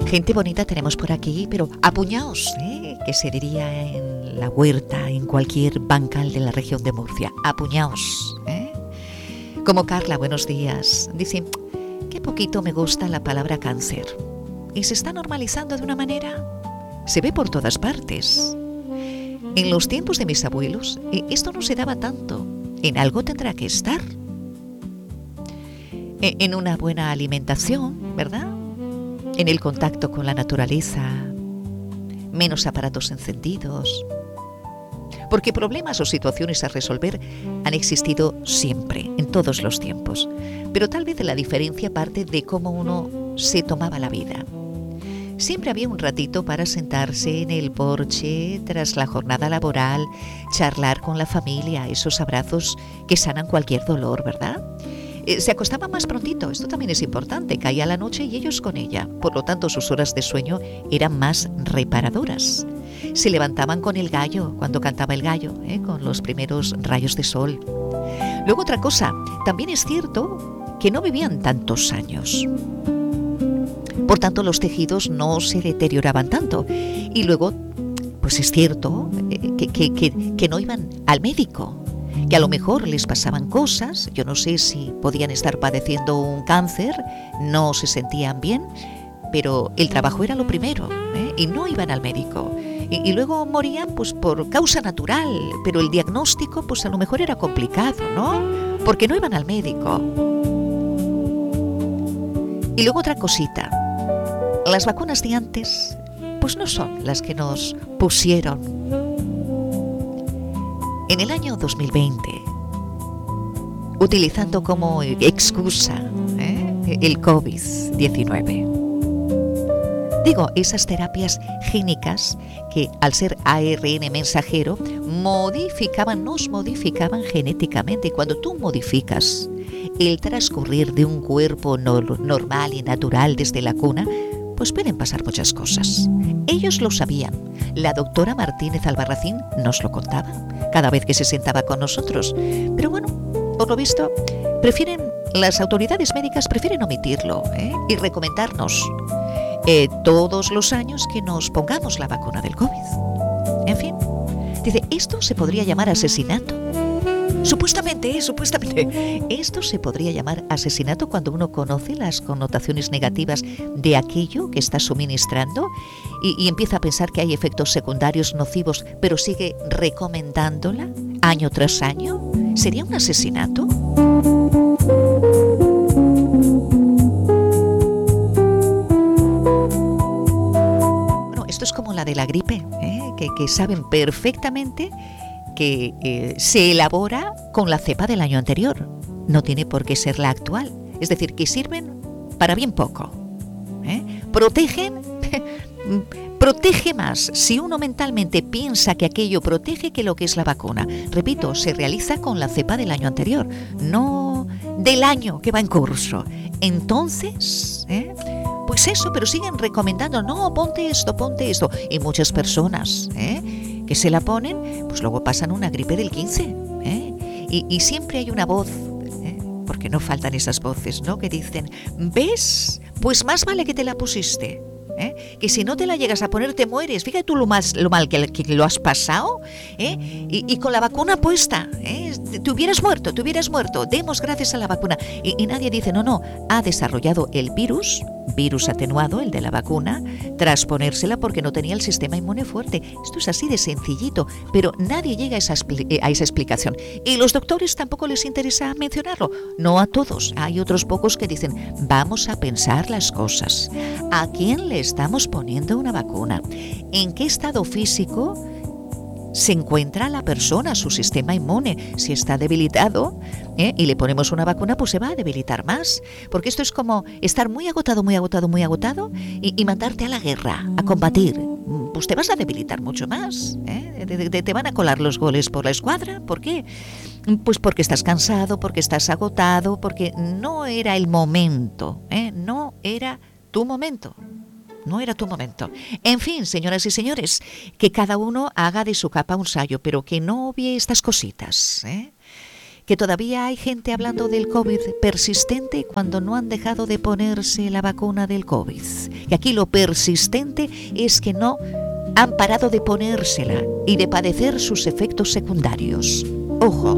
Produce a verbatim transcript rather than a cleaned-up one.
Gente bonita tenemos por aquí, pero apuñaos, ¿eh? Que se diría en la huerta, en cualquier bancal de la región de Murcia. Apuñaos, ¿eh? Como Carla, buenos días. Dice, qué poquito me gusta la palabra cáncer. Y se está normalizando de una manera, se ve por todas partes. En los tiempos de mis abuelos, esto no se daba tanto. En algo tendrá que estar. En una buena alimentación, ¿verdad? En el contacto con la naturaleza, menos aparatos encendidos. Porque problemas o situaciones a resolver han existido siempre, en todos los tiempos. Pero tal vez la diferencia parte de cómo uno se tomaba la vida. Siempre había un ratito para sentarse en el porche tras la jornada laboral, charlar con la familia, esos abrazos que sanan cualquier dolor, ¿verdad? Eh, se acostaban más prontito, esto también es importante, caía la noche y ellos con ella, por lo tanto sus horas de sueño eran más reparadoras. Se levantaban con el gallo, cuando cantaba el gallo, ¿eh? Con los primeros rayos de sol. Luego otra cosa, también es cierto que no vivían tantos años. Por tanto, los tejidos no se deterioraban tanto. Y luego, pues es cierto eh, que, que, que, que no iban al médico, que a lo mejor les pasaban cosas, yo no sé si podían estar padeciendo un cáncer, no se sentían bien, pero el trabajo era lo primero, ¿eh? Y no iban al médico. Y, y luego morían pues por causa natural, pero el diagnóstico pues a lo mejor era complicado, ¿no? Porque no iban al médico. Y luego otra cosita. Las vacunas de antes, pues no son las que nos pusieron. En el año dos mil veinte, utilizando como excusa ¿eh? el covid diecinueve. Digo, esas terapias génicas que al ser A R N mensajero modificaban, nos modificaban genéticamente. Y cuando tú modificas el transcurrir de un cuerpo no- normal y natural desde la cuna, pues pueden pasar muchas cosas. Ellos lo sabían. La doctora Martínez Albarracín nos lo contaba cada vez que se sentaba con nosotros. Pero bueno, por lo visto, prefieren, las autoridades médicas prefieren omitirlo ¿eh? y recomendarnos eh, todos los años que nos pongamos la vacuna del COVID. En fin, dice, esto se podría llamar asesinato. Supuestamente, supuestamente, esto se podría llamar asesinato cuando uno conoce las connotaciones negativas de aquello que está suministrando y, y empieza a pensar que hay efectos secundarios nocivos, pero sigue recomendándola año tras año. ¿Sería un asesinato? Bueno, esto es como la de la gripe, ¿eh? que, que saben perfectamente que eh, se elabora con la cepa del año anterior. No tiene por qué ser la actual. Es decir, que sirven para bien poco. ¿eh? Protegen, protege más si uno mentalmente piensa que aquello protege que lo que es la vacuna. Repito, se realiza con la cepa del año anterior, no del año que va en curso. Entonces, ¿eh? pues eso, pero siguen recomendando, no, ponte esto, ponte esto. Y muchas personas, ¿eh? que se la ponen, pues luego pasan una gripe del quince. ¿eh? Y, y siempre hay una voz, ¿eh? porque no faltan esas voces, ¿no? Que dicen, ¿ves? Pues más vale que te la pusiste. ¿eh? Que si no te la llegas a poner te mueres. Fíjate tú lo, más, lo mal que, que lo has pasado. ¿eh? Y, y con la vacuna puesta. ¿eh? Te hubieras muerto, te hubieras muerto. Demos gracias a la vacuna. Y, y nadie dice, no, no, ha desarrollado el virus, virus atenuado, el de la vacuna, tras ponérsela porque no tenía el sistema inmune fuerte. Esto es así de sencillito, pero nadie llega a esa, a esa explicación. Y los doctores tampoco les interesa mencionarlo. No a todos. Hay otros pocos que dicen, vamos a pensar las cosas. ¿A quién le estamos poniendo una vacuna? ¿En qué estado físico se encuentra la persona, su sistema inmune? Si está debilitado ¿eh? y le ponemos una vacuna, pues se va a debilitar más. Porque esto es como estar muy agotado, muy agotado, muy agotado y, y mandarte a la guerra, a combatir. Pues te vas a debilitar mucho más. ¿eh? Te, te, te van a colar los goles por la escuadra. ¿Por qué? Pues porque estás cansado, porque estás agotado, porque no era el momento. ¿eh? No era tu momento. No era tu momento. En fin, señoras y señores, que cada uno haga de su capa un sayo, pero que no obvie estas cositas, ¿eh? que todavía hay gente hablando del COVID persistente cuando no han dejado de ponerse la vacuna del COVID. Y aquí lo persistente es que no han parado de ponérsela y de padecer sus efectos secundarios. Ojo.